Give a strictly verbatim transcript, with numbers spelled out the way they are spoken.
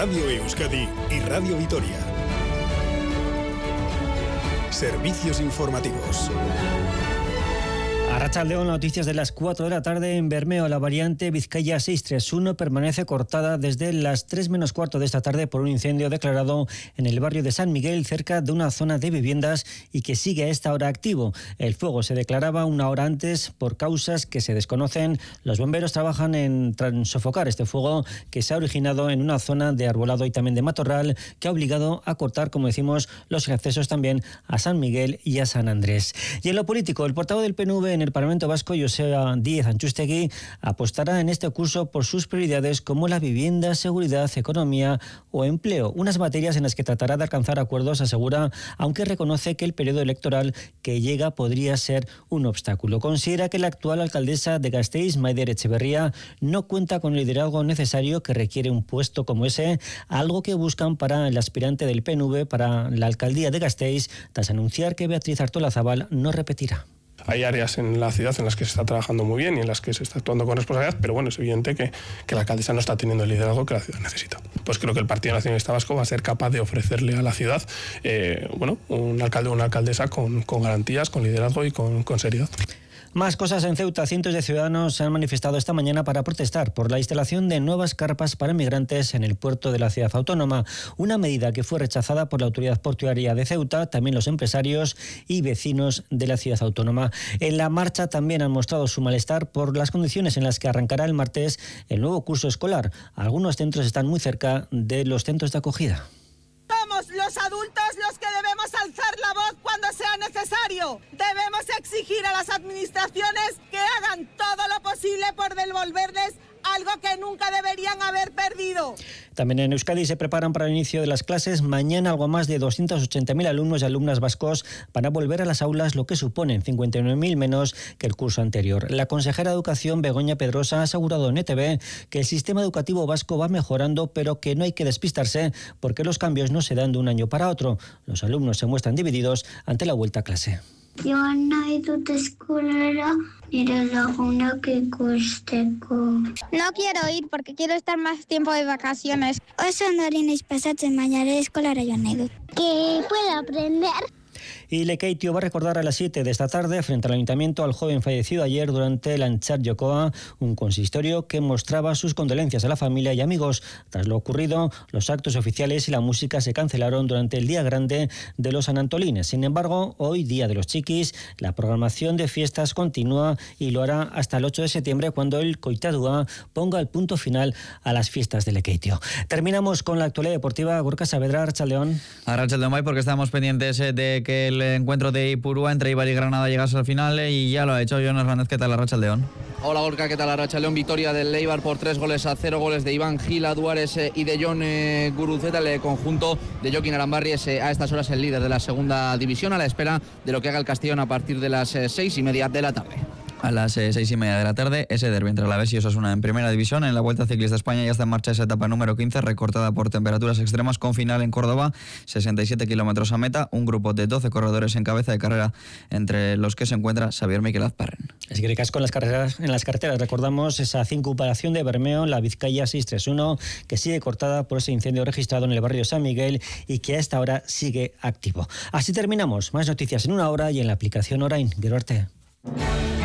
Radio Euskadi y Radio Vitoria. Servicios informativos. Arratsaldeon, noticias de las cuatro de la tarde. En Bermeo, la variante Vizcaya seiscientos treinta y uno permanece cortada desde las tres menos cuarto de esta tarde por un incendio declarado en el barrio de San Miguel, cerca de una zona de viviendas y que sigue a esta hora activo. El fuego se declaraba una hora antes por causas que se desconocen. Los bomberos trabajan en sofocar este fuego que se ha originado en una zona de arbolado y también de matorral que ha obligado a cortar, como decimos, los accesos también a San Miguel y a San Andrés. Y en lo político, el portavoz del P N V en el Parlamento Vasco, Joseba Díez Antxustegi, apostará en este curso por sus prioridades como la vivienda, seguridad, economía o empleo, unas materias en las que tratará de alcanzar acuerdos, asegura, aunque reconoce que el periodo electoral que llega podría ser un obstáculo. Considera que la actual alcaldesa de Gasteiz, Maider Etxeberria, no cuenta con el liderazgo necesario que requiere un puesto como ese, algo que buscan para el aspirante del P N V para la alcaldía de Gasteiz, tras anunciar que Beatriz Artolazabal no repetirá. Hay áreas en la ciudad en las que se está trabajando muy bien y en las que se está actuando con responsabilidad, pero bueno, es evidente que, que la alcaldesa no está teniendo el liderazgo que la ciudad necesita. Pues creo que el Partido Nacionalista Vasco va a ser capaz de ofrecerle a la ciudad eh, bueno, un alcalde o una alcaldesa con, con garantías, con liderazgo y con, con seriedad. Más cosas en Ceuta. Cientos de ciudadanos se han manifestado esta mañana para protestar por la instalación de nuevas carpas para migrantes en el puerto de la ciudad autónoma. Una medida que fue rechazada por la autoridad portuaria de Ceuta, también los empresarios y vecinos de la ciudad autónoma. En la marcha también han mostrado su malestar por las condiciones en las que arrancará el martes el nuevo curso escolar. Algunos centros están muy cerca de los centros de acogida. Somos los adultos los que debemos alzar la voz cuando sea necesario. Debemos exigir a las administraciones que hagan todo lo posible por devolverles algo que nunca deberían haber perdido. También en Euskadi se preparan para el inicio de las clases. Mañana algo más de doscientos ochenta mil alumnos y alumnas vascos van a volver a las aulas, lo que suponen cincuenta y nueve mil menos que el curso anterior. La consejera de Educación, Begoña Pedrosa, ha asegurado en E T V que el sistema educativo vasco va mejorando, pero que no hay que despistarse porque los cambios no se dan de un año para otro. Los alumnos se muestran divididos ante la vuelta a clase. Joan nahi dut eskolara nire lagunak ikusteko. No quiero ir porque quiero estar más tiempo de vacaciones. Oso ondori naiz pasatzen, baina ere eskolara joan nahi dut. Que puedo aprender. Y Lekeitio va a recordar a las siete de esta tarde frente al ayuntamiento al joven fallecido ayer durante el Antxar Jokoa, un consistorio que mostraba sus condolencias a la familia y amigos. Tras lo ocurrido, los actos oficiales y la música se cancelaron durante el día grande de los sanantolines. Sin embargo, hoy, día de los chiquis, la programación de fiestas continúa y lo hará hasta el ocho de septiembre, cuando el Koitadua ponga el punto final a las fiestas de Lekeitio. Terminamos con la actualidad deportiva. Gorka Saavedra, Arratsaldeon. Arratsaldeon, porque estamos pendientes de que el encuentro de Ipurúa entre Eibar y Granada llegase al final y ya lo ha hecho Jon Hernández. ¿Qué tal, Arratsaldeon? Hola, Gorka, ¿qué tal, Arratsaldeon? Victoria del Eibar por tres goles a cero, goles de Iván Gila, Duárez y de Jon eh, Guruceta. El conjunto de Joaquín Arambarri es eh, a estas horas el líder de la segunda división, a la espera de lo que haga el Castellón a partir de las eh, seis y media de la tarde. A las eh, seis y media de la tarde, ese derbi entre Alavés y Osasuna en Primera División. En la Vuelta Ciclista España ya está en marcha esa etapa número quince, recortada por temperaturas extremas, con final en Córdoba, sesenta y siete kilómetros a meta. Un grupo de doce corredores en cabeza de carrera, entre los que se encuentra Xavier Miquel Azparren. Es que con las carreras, en las carreteras recordamos esa circunvalación de Bermeo, la Vizcaya seiscientos treinta y uno, que sigue cortada por ese incendio registrado en el barrio de San Miguel y que a esta hora sigue activo. Así terminamos. Más noticias en una hora y en la aplicación Orain. Gero arte.